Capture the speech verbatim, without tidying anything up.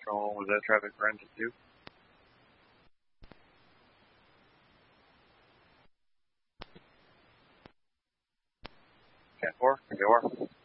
Control, was that traffic forensic too? ten four, can go R.